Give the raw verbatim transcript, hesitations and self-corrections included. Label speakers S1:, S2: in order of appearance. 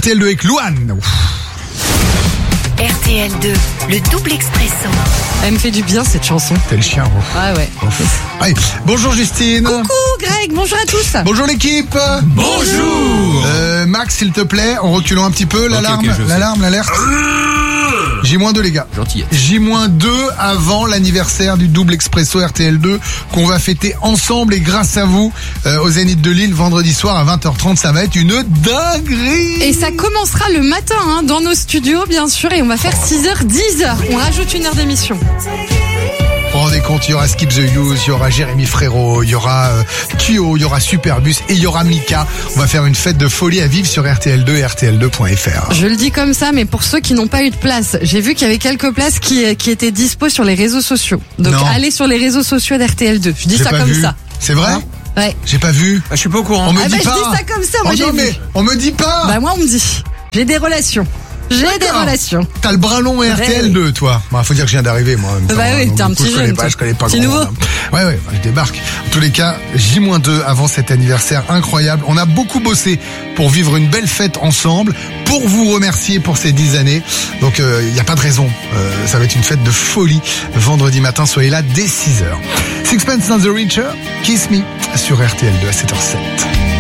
S1: T L deux avec Louane. Ouf.
S2: R T L deux, le double expresso.
S3: Elle me fait du bien cette chanson.
S1: T'es le chien. Ouf.
S3: Ah ouais.
S1: Allez, bonjour Justine.
S3: Coucou Greg, bonjour à tous.
S1: Bonjour l'équipe.
S4: Bonjour.
S1: Euh, Max, s'il te plaît, en reculant un petit peu, l'alarme,
S4: ok, je sais.
S1: l'alarme, l'alerte. J moins deux les gars.
S4: Gentillesse.
S1: J moins deux avant l'anniversaire du double expresso R T L deux qu'on va fêter ensemble et grâce à vous euh, au Zénith de Lille vendredi soir à vingt heures trente. Ça va être une dinguerie.
S3: Et ça commencera le matin hein, dans nos studios bien sûr et on va faire six heures dix heures. On rajoute une heure d'émission.
S1: Vous vous rendez compte, il y aura Skip the Use, il y aura Jérémy Frérot, il y aura euh, Kyo, il y aura Superbus et il y aura Mika. On va faire une fête de folie à vivre sur R T L deux et R T L deux point F R.
S3: Je le dis comme ça, mais pour ceux qui n'ont pas eu de place, j'ai vu qu'il y avait quelques places qui, qui étaient dispo sur les réseaux sociaux. Donc
S1: Non.
S3: allez sur les réseaux sociaux d'R T L deux. Je dis
S1: J'ai
S3: ça
S1: pas
S3: comme
S1: vu.
S3: ça.
S1: C'est vrai
S3: Hein Ouais.
S1: J'ai pas vu.
S4: Ah, je suis pas au courant.
S1: On me
S3: Ah
S1: dit
S3: bah,
S1: pas.
S3: je dis ça comme ça, moi
S1: oh
S3: j'ai
S1: non,
S3: vu.
S1: mais on me dit pas.
S3: Bah moi on me dit. J'ai des relations. J'ai des
S1: D'accord.
S3: relations.
S1: T'as le bras long et R T L deux, toi. Bah, faut dire que je viens d'arriver, moi. En même temps,
S3: Bah oui,
S1: donc,
S3: t'es un
S1: du coup,
S3: petit
S1: je connais
S3: jeune,
S1: pas,
S3: toi.
S1: je connais pas
S3: Petit
S1: grand
S3: nouveau.
S1: monde, hein. Ouais, ouais, je débarque. En tous les cas, J moins deux avant cet anniversaire incroyable. On a beaucoup bossé pour vivre une belle fête ensemble, pour vous remercier pour ces dix années. Donc, il euh, n'y a pas de raison. Euh, ça va être une fête de folie. Vendredi matin, soyez là dès six heures. Sixpence None the Richer, Kiss Me sur R T L deux à sept heures zéro sept.